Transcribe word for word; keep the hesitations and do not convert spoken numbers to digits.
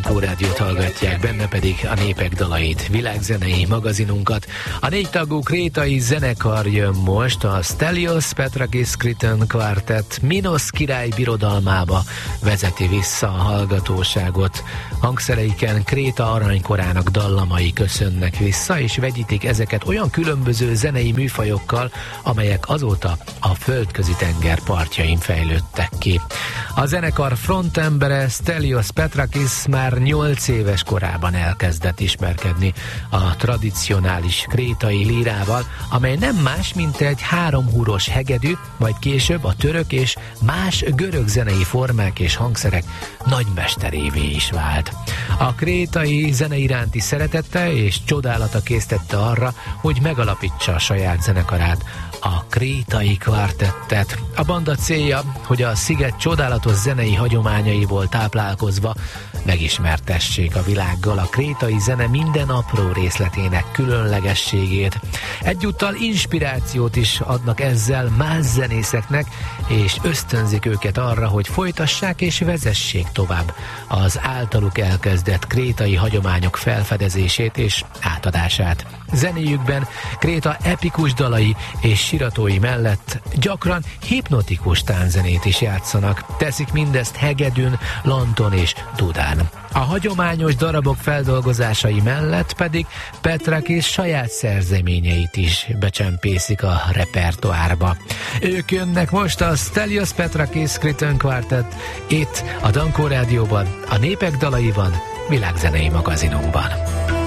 Dankó Rádiót hallgatják, benne pedig a népek dalait, világzenei magazinunkat. A négy tagú krétai zenekar jön most, a Stelios Petrakis Kriton Quartet Minos király birodalmába vezeti vissza a hallgatóságot. Hangszereiken Kréta aranykorának dallamai köszönnek vissza, és vegyítik ezeket olyan különböző zenei műfajokkal, amelyek azóta a földközi tenger partjain fejlődtek ki. A zenekar frontembere Stelios Petrakis már nyolc éves korában elkezdett ismerkedni a tradicionális krétai lírával, amely nem más, mint egy háromhúros hegedű, majd később a török és más görög zenei formák és hangszerek nagymesterévé is vált. A krétai zene iránti szeretete és csodálata késztette arra, hogy megalapítsa a saját zenekarát, a Krétai Kvartettet. A banda célja, hogy a sziget csodálatos zenei hagyományaiból táplálkozva megismertessék a világgal a krétai zene minden apró részletének különlegességét. Egyúttal inspirációt is adnak ezzel más zenészeknek, és ösztönzik őket arra, hogy folytassák és vezessék tovább az általuk elkezdett krétai hagyományok felfedezését és átadását. Zenéjükben Kréta epikus dalai és siratói mellett gyakran hipnotikus tánzenét is játszanak, teszik mindezt hegedűn, lanton és dudán. A hagyományos darabok feldolgozásai mellett pedig Petrakis saját szerzeményeit is becsempészik a repertoárba. Ők jönnek most, a Stelios Petrakis Kriton Quartet, itt a Dankó Rádióban, a népek dalaiban, világzenei magazinunkban.